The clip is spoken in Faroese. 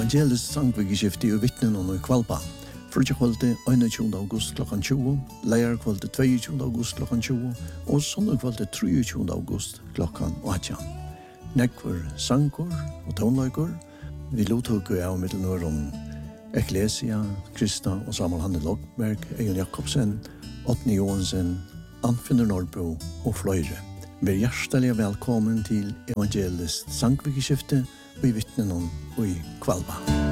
Evangelisk sangvikeskifte i vittnen og i Kvalba. Frutjekvalde 21. august klokkan 20, leierkvalde 22. august klokkan 20 og søndagkvalde 23. august klokkan 18. Nekvar sankor og tonlaikor. Vi lottog av Middelnøren Eklesia, Krista og Samuel Hanne Lokberg, Eion Jakobsen, Åtni Johansen, Anfinner Norrbo og fløyre. Vær hjertelig velkommen til Evangelisk sangvikeskifte og i vittnen og i Kvalba.